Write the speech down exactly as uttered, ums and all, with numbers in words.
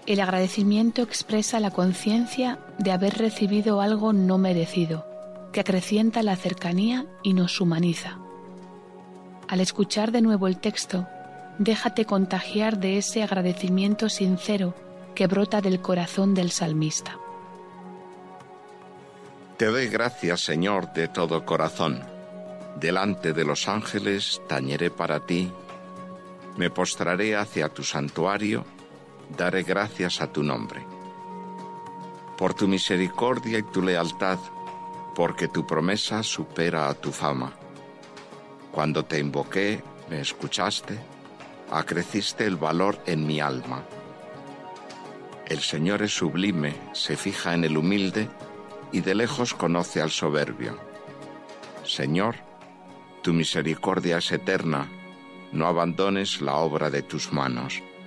El agradecimiento expresa la conciencia de haber recibido algo no merecido, que acrecienta la cercanía y nos humaniza. Al escuchar de nuevo el texto, déjate contagiar de ese agradecimiento sincero que brota del corazón del salmista. Te doy gracias, Señor, de todo corazón. Delante de los ángeles tañeré para ti. Me postraré hacia tu santuario, daré gracias a tu nombre. Por tu misericordia y tu lealtad, porque tu promesa supera a tu fama. Cuando te invoqué, me escuchaste, acreciste el valor en mi alma. El Señor es sublime, se fija en el humilde y de lejos conoce al soberbio. Señor, tu misericordia es eterna, no abandones la obra de tus manos.